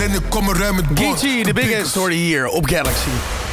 en ik kom eruit met bord. Geechee, de biggest, hoorde je hier op Galaxy.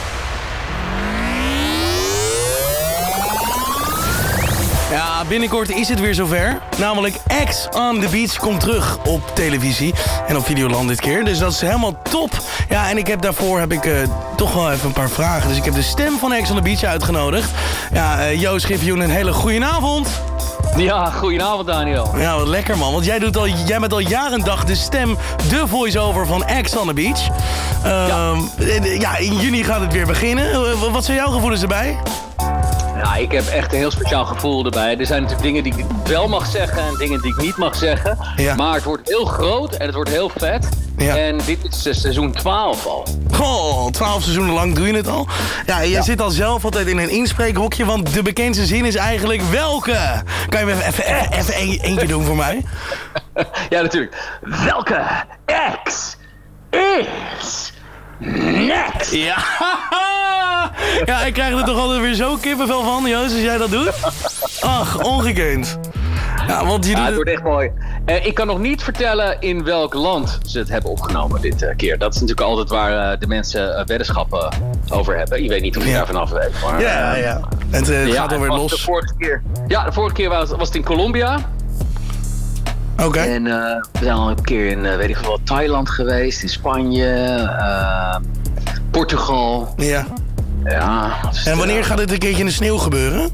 Ja, binnenkort is het weer zover. Namelijk Ex on the Beach komt terug op televisie. En op Videoland dit keer. Dus dat is helemaal top. Ja, en daarvoor heb ik toch wel even een paar vragen. Dus ik heb de stem van Ex on the Beach uitgenodigd. Ja, Joost Griffioen, een hele goeie avond. Ja, goedenavond Daniel. Ja, wat lekker man. Want jij bent al jaren en dag de stem, de voice-over van Ex on the Beach. Ja, in juni gaat het weer beginnen. Wat zijn jouw gevoelens erbij? Ja, ik heb echt een heel speciaal gevoel erbij. Er zijn natuurlijk dingen die ik wel mag zeggen en dingen die ik niet mag zeggen. Ja. Maar het wordt heel groot en het wordt heel vet. Ja. En dit is seizoen 12 al. Goh, 12 seizoenen lang doe je het al. Ja, je zit al zelf altijd in een inspreekhokje, want de bekendste zin is eigenlijk welke? Kan je me even eentje doen voor mij? Ja, natuurlijk. Welke ex is next? Ja. Ja, ik krijg er toch altijd weer zo kippenvel van, Joost, als jij dat doet. Ach, ongekend. Ja, want het wordt echt mooi. Ik kan nog niet vertellen in welk land ze het hebben opgenomen dit keer. Dat is natuurlijk altijd waar de mensen weddenschappen over hebben. Je weet niet of je daar vanaf weet. Maar, ja. Het gaat alweer los. De vorige keer was het in Colombia. Oké. En we zijn al een keer in, weet ik veel, Thailand geweest, in Spanje, Portugal. Ja. Ja. En wanneer gaat dit een keertje in de sneeuw gebeuren?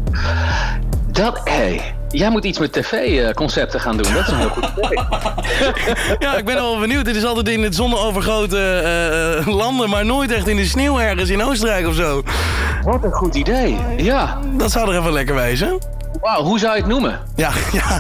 Jij moet iets met tv-concepten gaan doen. Dat is een heel goed idee. Ja, ik ben wel benieuwd. Dit is altijd in het zonneovergoten landen, maar nooit echt in de sneeuw ergens in Oostenrijk of zo. Wat een goed idee. Ja. Dat zou er even lekker wezen. Wauw, hoe zou je het noemen? Ja,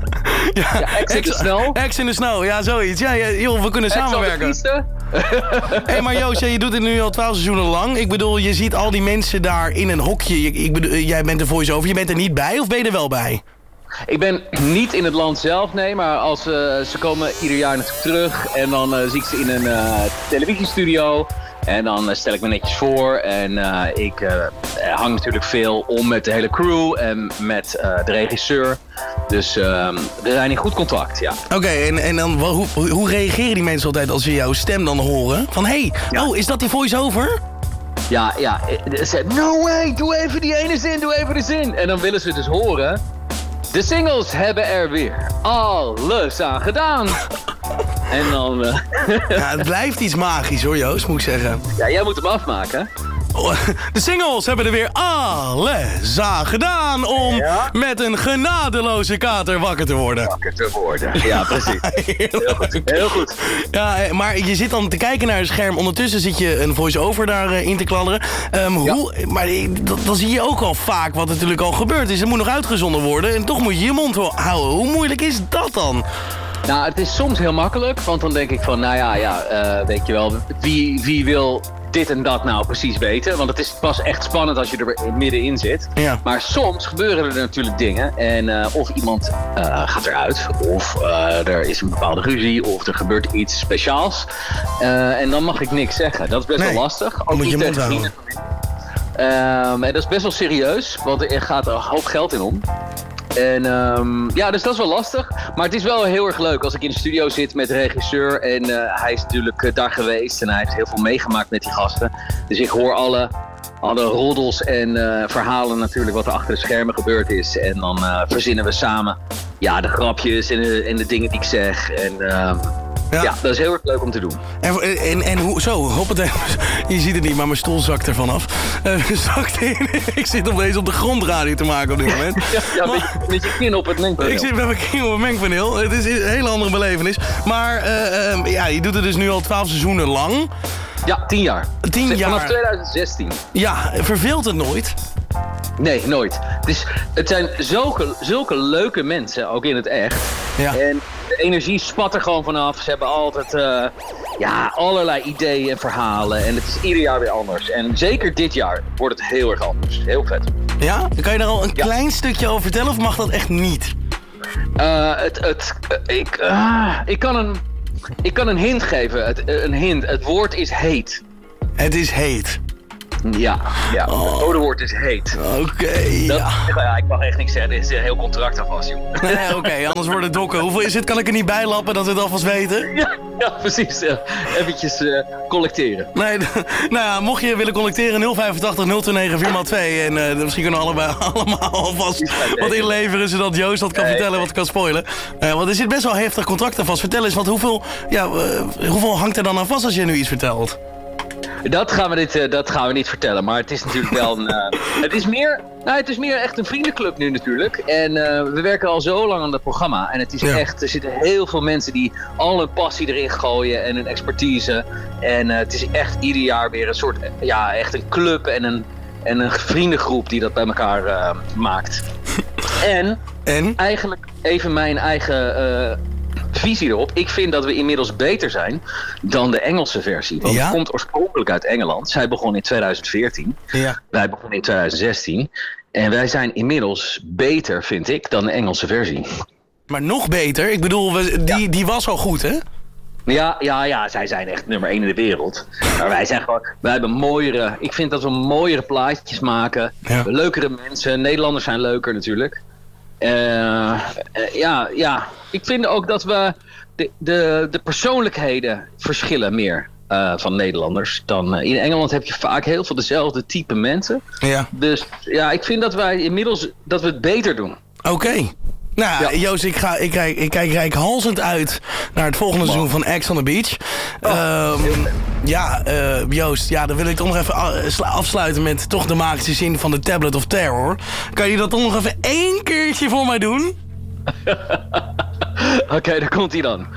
Ex in de snow? Ex in de snow, ja, zoiets. Ja, joh, we kunnen samenwerken. Hé, maar Joost, je doet het nu al 12 seizoenen lang. Ik bedoel, je ziet al die mensen daar in een hokje. Ik bedoel, jij bent de voice-over. Je bent er niet bij of ben je er wel bij? Ik ben niet in het land zelf, nee, maar als ze komen ieder jaar natuurlijk terug. En dan zie ik ze in een televisiestudio. En dan stel ik me netjes voor. En ik hang natuurlijk veel om met de hele crew en met de regisseur. Dus we zijn in goed contact, ja. Oké, en dan hoe reageren die mensen altijd als ze jouw stem dan horen? Van, oh, is dat die voice-over? Ja, ze zeggen, no way, doe even die ene zin, doe even de zin. En dan willen ze dus horen, de singles hebben er weer alles aan gedaan. En dan... Ja, het blijft iets magisch hoor, Joost, moet ik zeggen. Ja, jij moet hem afmaken. De singles hebben er weer alles aan gedaan om met een genadeloze kater wakker te worden. Ja, precies. Heel goed. Ja, maar je zit dan te kijken naar het scherm. Ondertussen zit je een voice-over daarin te kladderen. Maar dan zie je ook al vaak wat natuurlijk al gebeurd is. Er moet nog uitgezonden worden en toch moet je je mond houden. Hoe moeilijk is dat dan? Nou, het is soms heel makkelijk, want dan denk ik van, weet je wel, wie wil dit en dat nou precies weten? Want het is pas echt spannend als je er middenin zit. Ja. Maar soms gebeuren er natuurlijk dingen en of iemand gaat eruit, of er is een bepaalde ruzie, of er gebeurt iets speciaals. En dan mag ik niks zeggen. Dat is best wel lastig. Ook moet niet je mond houden. En dat is best wel serieus, want er gaat een hoop geld in om. En dus dat is wel lastig. Maar het is wel heel erg leuk als ik in de studio zit met de regisseur. En hij is natuurlijk daar geweest. En hij heeft heel veel meegemaakt met die gasten. Dus ik hoor alle roddels en verhalen natuurlijk wat er achter de schermen gebeurd is. En dan verzinnen we samen de grapjes en de dingen die ik zeg. En ja, dat is heel erg leuk om te doen. En hoe zo, hoppatee. Je ziet het niet, maar mijn stoel zakt ervan af. Zakt in. Ik zit opeens op de grondradio te maken op dit moment. Met je kin op het mengpaneel. Ik zit met mijn kin op het mengpaneel. Het is een hele andere belevenis. Maar je doet het dus nu al 12 seizoenen lang. Ja, 10 jaar. 10 jaar. Vanaf 2016. Ja, verveelt het nooit? Nee, nooit. Het zijn zulke leuke mensen, ook in het echt. Ja. En de energie spat er gewoon vanaf. Ze hebben altijd allerlei ideeën en verhalen. En het is ieder jaar weer anders. En zeker dit jaar wordt het heel erg anders. Heel vet. Ja? Kan je daar al een klein stukje over vertellen of mag dat echt niet? Ik kan een hint geven. Een hint. Het woord is heet. Het is heet. Ja. Het codewoord is heet. Oké, ik mag echt niks zeggen. Dit is een heel contract alvast, joh. Nee, oké, anders wordt het dokken. Hoeveel is het? Kan ik er niet bij lappen dat we het alvast weten? Ja, precies. Eventjes collecteren. Nee, nou ja, mocht je willen collecteren, 085 029 4x2. En misschien kunnen we allemaal alvast wat inleveren, zodat Joost dat kan vertellen, wat kan spoilen. Want er zit best wel heftig contract aan vast. Vertel eens, want hoeveel hangt er dan aan vast als je nu iets vertelt? Dat gaan we niet vertellen, maar het is natuurlijk wel een... het is meer echt een vriendenclub nu natuurlijk. En we werken al zo lang aan dat programma. En het is echt, er zitten heel veel mensen die al hun passie erin gooien en hun expertise. En het is echt ieder jaar weer een soort, echt een club en een vriendengroep die dat bij elkaar maakt. En eigenlijk even mijn eigen... visie erop. Ik vind dat we inmiddels beter zijn dan de Engelse versie. Want het komt oorspronkelijk uit Engeland. Zij begon in 2014. Ja. Wij begonnen in 2016. En wij zijn inmiddels beter, vind ik, dan de Engelse versie. Maar nog beter? Ik bedoel, die was al goed, hè? Ja, zij zijn echt nummer 1 in de wereld. Maar wij hebben mooiere... Ik vind dat we mooiere plaatjes maken. Ja. Leukere mensen. Nederlanders zijn leuker natuurlijk. Ik vind ook dat we de persoonlijkheden verschillen meer van Nederlanders. Dan in Engeland heb je vaak heel veel dezelfde type mensen. Ja. Dus ja, ik vind dat wij inmiddels dat we het beter doen. Oké. Nou, Joost, ik kijk reikhalzend uit naar het volgende seizoen van Ex on the Beach. Joost, dan wil ik toch nog even afsluiten met toch de magische zin van de Tablet of Terror. Kan je dat toch nog even 1 keertje voor mij doen? Oké, daar komt hij dan.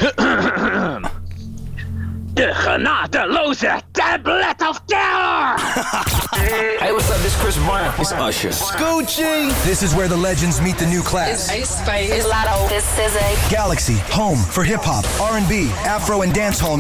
De genadeloze Tablet of Terror! Hey, what's up? This is Chris Brown. It's Usher. Scoochie! This is where the legends meet the new class. It's Ace Spade. It's Lotto. It's SZA. Galaxy, home for hip-hop, R&B, Afro and dancehall